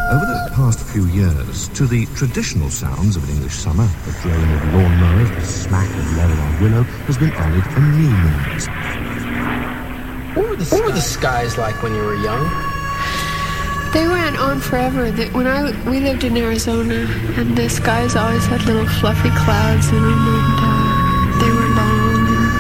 Over the past few years, to the traditional sounds of an English summer, the drone of lawnmowers, the smack of Lorelei Willow, has been added a new meaning. What were the skies like when you were young? They went on forever. We lived in Arizona, and the skies always had little fluffy clouds in them, and